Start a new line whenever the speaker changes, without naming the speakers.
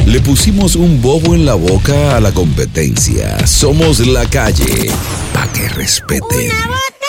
Le pusimos un bobo en la boca a la competencia. Somos La Calle, pa' que respeten.
¡Una botella!